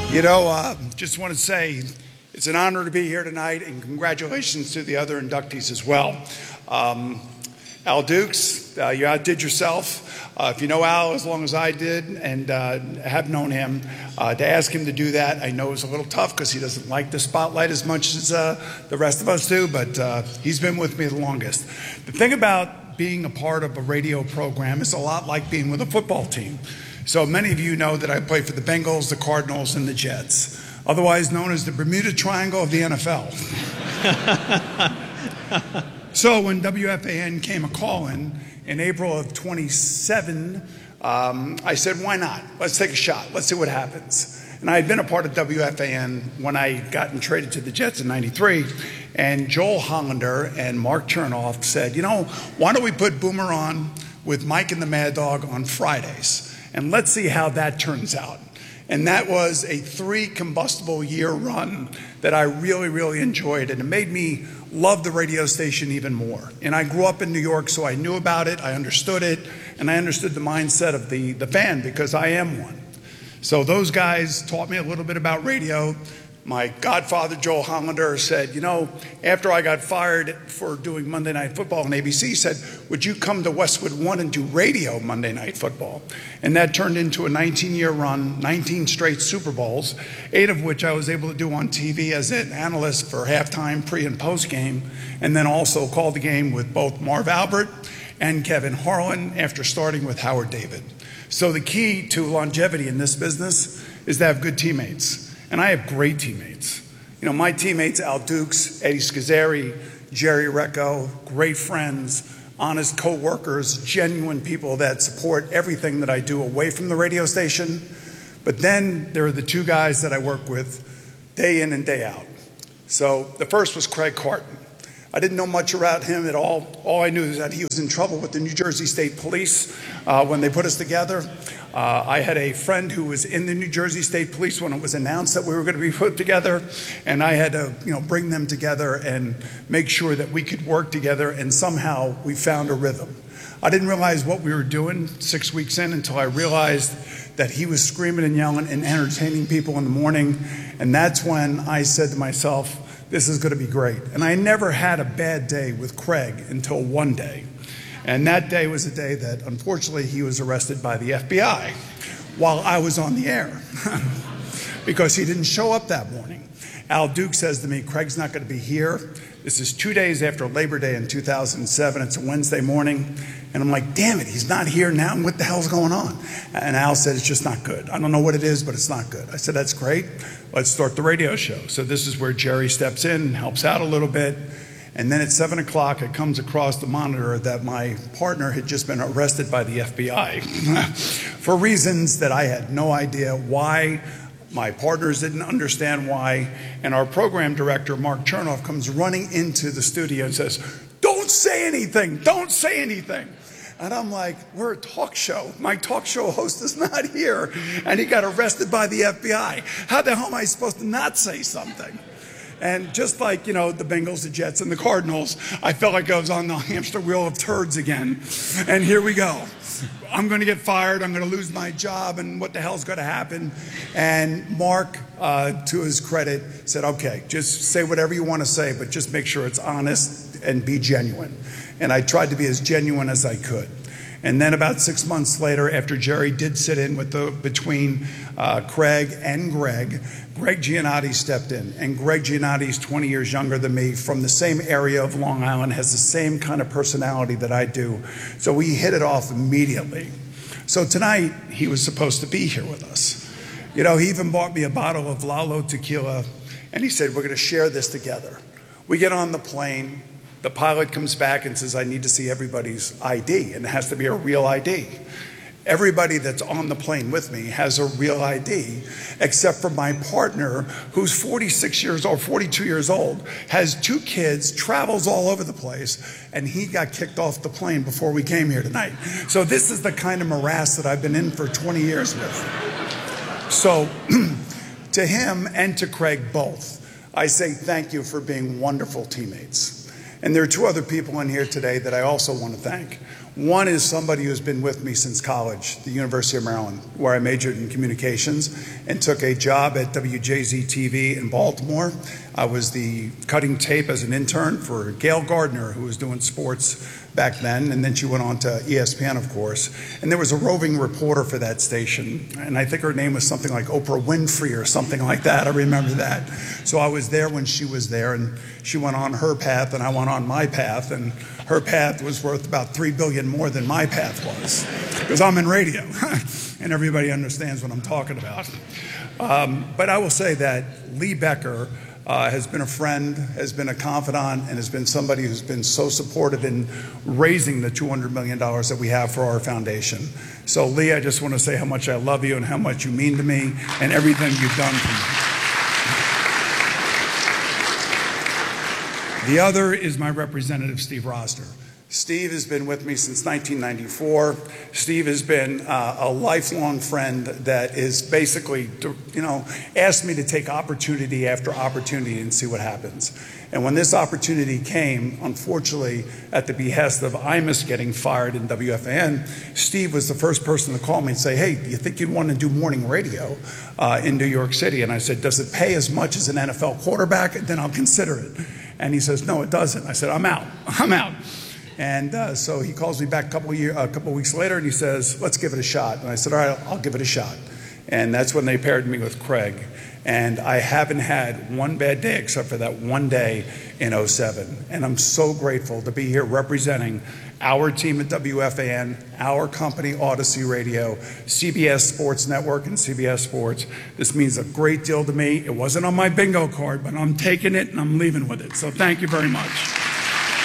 Just want to say it's an honor to be here tonight, and congratulations to the other inductees as well. Al Dukes, you outdid yourself. If you know Al as long as I did and have known him, to ask him to do that, I know it's a little tough because he doesn't like the spotlight as much as the rest of us do, but he's been with me the longest. The thing about being a part of a radio program is a lot like being with a football team. So many of you know that I play for the Bengals, the Cardinals, and the Jets, otherwise known as the Bermuda Triangle of the NFL. So when WFAN came a calling in April of 27, I said, why not? Let's take a shot. Let's see what happens. And I had been a part of WFAN when I got traded to the Jets in '93, and Joel Hollander and Mark Chernoff said, why don't we put Boomer on with Mike and the Mad Dog on Fridays? And let's see how that turns out. And that was a 3-combustible-year run that I really, really enjoyed. And it made me love the radio station even more. And I grew up in New York, so I knew about it, I understood it, and I understood the mindset of the fan because I am one. So those guys taught me a little bit about radio. My godfather, Joel Hollander, said, after I got fired for doing Monday Night Football on ABC, he said, would you come to Westwood One and do radio Monday Night Football? And that turned into a 19-year run, 19 straight Super Bowls, 8 of which I was able to do on TV as an analyst for halftime, pre- and post-game, and then also called the game with both Marv Albert and Kevin Harlan after starting with Howard David. So the key to longevity in this business is to have good teammates. And I have great teammates. My teammates, Al Dukes, Eddie Scazzeri, Jerry Recco, great friends, honest co-workers, genuine people that support everything that I do away from the radio station. But then there are the 2 guys that I work with day in and day out. So the first was Craig Carton. I didn't know much about him at all. All I knew is that he was in trouble with the New Jersey State Police when they put us together. I had a friend who was in the New Jersey State Police when it was announced that we were going to be put together, and I had to, bring them together and make sure that we could work together, and somehow we found a rhythm. I didn't realize what we were doing 6 weeks in until I realized that he was screaming and yelling and entertaining people in the morning, and that's when I said to myself, this is going to be great. And I never had a bad day with Craig until one day. And that day was a day that, unfortunately, he was arrested by the FBI while I was on the air because he didn't show up that morning. Al Duke says to me, Craig's not going to be here. This is 2 days after Labor Day in 2007. It's a Wednesday morning. And I'm like, damn it, he's not here now. What the hell's going on? And Al said, it's just not good. I don't know what it is, but it's not good. I said, that's great. Let's start the radio show. So this is where Jerry steps in and helps out a little bit. And then at 7 o'clock, it comes across the monitor that my partner had just been arrested by the FBI for reasons that I had no idea why. My partners didn't understand why. And our program director, Mark Chernoff, comes running into the studio and says, don't say anything. Don't say anything. And I'm like, we're a talk show. My talk show host is not here. And he got arrested by the FBI. How the hell am I supposed to not say something? And just like, the Bengals, the Jets, and the Cardinals, I felt like I was on the hamster wheel of turds again. And here we go. I'm going to get fired. I'm going to lose my job. And what the hell's going to happen? And Mark, to his credit, said, okay, just say whatever you want to say, but just make sure it's honest and be genuine. And I tried to be as genuine as I could. And then about 6 months later, after Jerry did sit in between Craig and Greg Giannotti stepped in. And Greg Giannotti's 20 years younger than me, from the same area of Long Island, has the same kind of personality that I do. So we hit it off immediately. So tonight, he was supposed to be here with us. He even bought me a bottle of Lalo tequila, and he said, we're going to share this together. We get on the plane. The pilot comes back and says, I need to see everybody's ID, and it has to be a real ID. Everybody that's on the plane with me has a real ID, except for my partner, who's 46 years old, 42 years old, has 2 kids, travels all over the place, and he got kicked off the plane before we came here tonight. So this is the kind of morass that I've been in for 20 years with. So to him and to Craig both, I say thank you for being wonderful teammates. And there are 2 other people in here today that I also want to thank. One is somebody who's been with me since college, the University of Maryland, where I majored in communications and took a job at WJZ-TV in Baltimore. I was the cutting tape as an intern for Gail Gardner, who was doing sports back then, and then she went on to ESPN, of course. And there was a roving reporter for that station, and I think her name was something like Oprah Winfrey or something like that. I remember that. So I was there when she was there, and she went on her path, and I went on my path, and her path was worth about $3 billion more than my path was, because I'm in radio, and everybody understands what I'm talking about. But I will say that Lee Becker has been a friend, has been a confidant, and has been somebody who's been so supportive in raising the $200 million that we have for our foundation. So Lee, I just want to say how much I love you and how much you mean to me and everything you've done for me. The other is my representative, Steve Rosner. Steve has been with me since 1994. Steve has been a lifelong friend that is basically, asked me to take opportunity after opportunity and see what happens. And when this opportunity came, unfortunately, at the behest of Imus getting fired in WFAN, Steve was the first person to call me and say, hey, do you think you'd want to do morning radio in New York City? And I said, does it pay as much as an NFL quarterback? Then I'll consider it. And he says, no, it doesn't. I said, I'm out. And so he calls me back a couple of weeks later, and he says, let's give it a shot. And I said, all right, I'll give it a shot. And that's when they paired me with Craig. And I haven't had one bad day except for that one day in '07. And I'm so grateful to be here representing our team at WFAN, our company, Odyssey Radio, CBS Sports Network, and CBS Sports. This means a great deal to me. It wasn't on my bingo card, but I'm taking it and I'm leaving with it. So thank you very much.